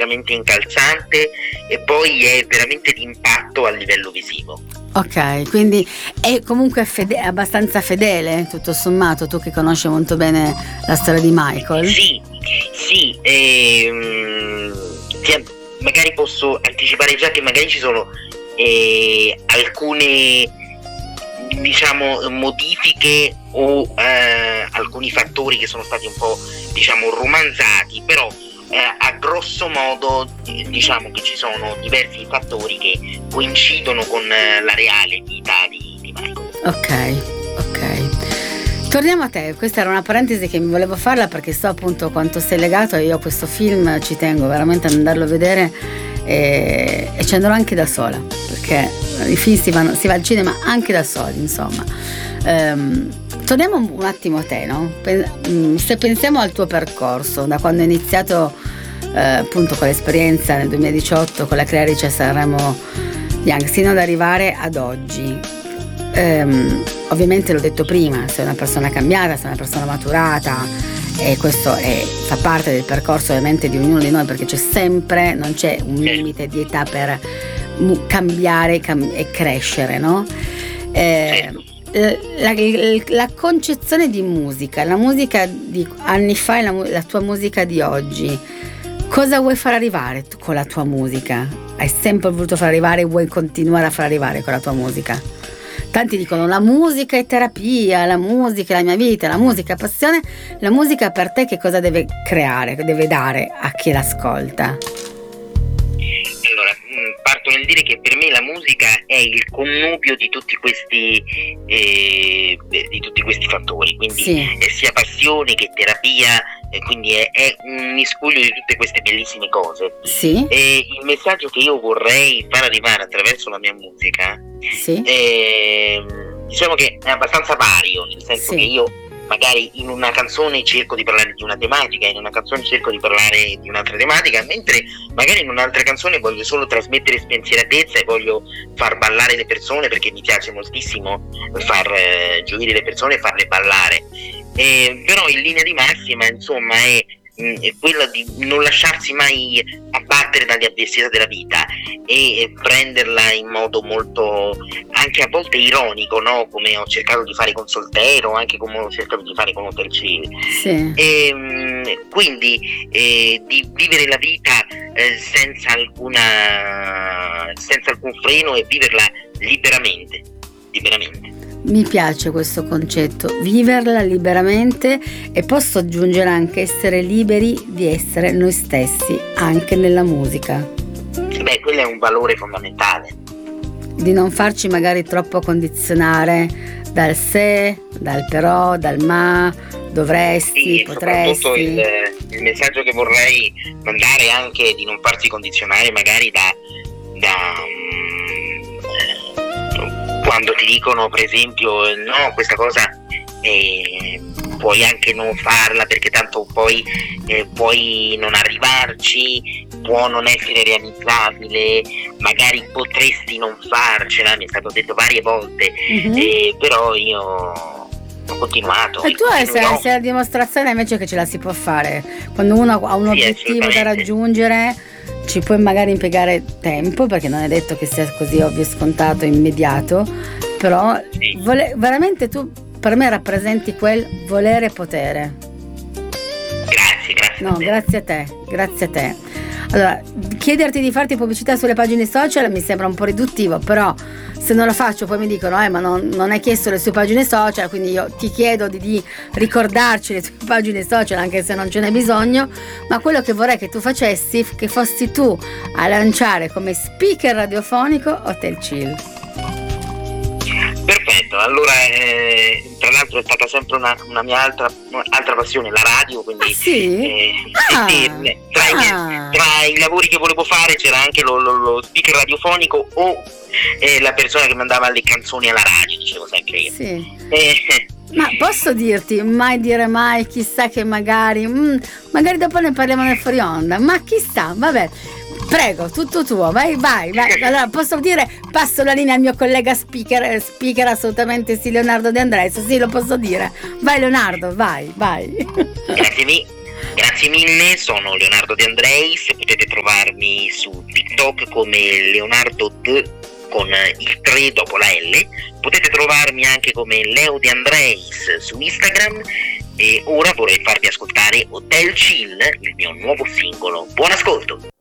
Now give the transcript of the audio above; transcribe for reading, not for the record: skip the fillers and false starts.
veramente incalzante e poi è veramente d'impatto a livello visivo. Ok, quindi è comunque abbastanza fedele, tutto sommato, tu che conosci molto bene la storia di Michael. Sì, magari posso anticipare già che magari ci sono alcune, diciamo, modifiche o alcuni fattori che sono stati un po', diciamo, romanzati, però a grosso modo diciamo che ci sono diversi fattori che coincidono con la reale vita di Michael. Ok. Torniamo a te, questa era una parentesi che mi volevo farla perché so appunto quanto sei legato, e io a questo film ci tengo veramente ad andarlo a vedere e ci andrò anche da sola, perché i film si va al cinema anche da soli, insomma. Torniamo un attimo a te, no? Se pensiamo al tuo percorso, da quando hai iniziato appunto con l'esperienza nel 2018 con la Clerici a Sanremo Young, sino ad arrivare ad oggi, ovviamente l'ho detto prima, sei una persona cambiata, sei una persona maturata, e questo fa parte del percorso ovviamente di ognuno di noi, perché non c'è un limite di età per cambiare e crescere, no? La concezione di musica, la musica di anni fa e la tua musica di oggi, cosa vuoi far arrivare tu con la tua musica? Hai sempre voluto far arrivare, vuoi continuare a far arrivare con la tua musica? Tanti dicono la musica è terapia, la musica è la mia vita, la musica è passione. La musica per te che cosa deve creare, deve dare a chi l'ascolta? Allora, parto nel dire che per me la musica è il connubio di tutti questi fattori, quindi è sia passione che terapia, quindi è un miscuglio di tutte queste bellissime cose. Sì. E il messaggio che io vorrei far arrivare attraverso la mia musica, diciamo che è abbastanza vario, nel senso che io magari in una canzone cerco di parlare di una tematica, in una canzone cerco di parlare di un'altra tematica, mentre magari in un'altra canzone voglio solo trasmettere spensieratezza e voglio far ballare le persone, perché mi piace moltissimo far gioire le persone e farle ballare. Però in linea di massima, insomma, è quella di non lasciarsi mai abbattere dalle avversità della vita e prenderla in modo molto, anche a volte ironico, no? Come ho cercato di fare con Soltero, anche come ho cercato di fare con Hotel Chill. Quindi di vivere la vita senza alcun freno e viverla liberamente. Mi piace questo concetto, viverla liberamente, e posso aggiungere anche essere liberi di essere noi stessi anche nella musica. Beh, quello è un valore fondamentale. Di non farci magari troppo condizionare dal se, dal però, dal ma, dovresti, potresti. Soprattutto il messaggio che vorrei mandare è anche di non farsi condizionare magari da quando ti dicono per esempio no, questa cosa puoi anche non farla perché tanto poi puoi non arrivarci, può non essere realizzabile, magari potresti non farcela, mi è stato detto varie volte, però io ho continuato. E tu sei la dimostrazione invece che ce la si può fare. Quando uno ha un obiettivo da raggiungere, ci puoi magari impiegare tempo, perché non è detto che sia così ovvio, scontato, immediato, però veramente tu per me rappresenti quel volere e potere. Grazie. No, grazie a te. Allora, chiederti di farti pubblicità sulle pagine social mi sembra un po' riduttivo, però se non lo faccio poi mi dicono ma non hai chiesto le sue pagine social, quindi io ti chiedo di ricordarci le tue pagine social anche se non ce n'è bisogno. Ma quello che vorrei che tu facessi, che fossi tu a lanciare come speaker radiofonico Hotel Chill. Perfetto, allora tra l'altro è stata sempre una mia altra passione, la radio, quindi tra i lavori che volevo fare c'era anche lo speaker radiofonico o la persona che mandava le canzoni alla radio, dicevo sempre io. Ma posso dirti, mai dire mai, chissà che magari dopo ne parliamo nel fuori onda, ma chissà, vabbè. Prego, tutto tuo, vai. Allora posso dire, passo la linea al mio collega speaker assolutamente sì, Leonardo De Andres, sì, lo posso dire. Vai Leonardo, vai. Grazie mille, sono Leonardo De Andres, potete trovare TikTok come Leonardo con il 3 dopo la L. Potete trovarmi anche come Leo De Andreis su Instagram. E ora vorrei farvi ascoltare Hotel Chill, il mio nuovo singolo. Buon ascolto!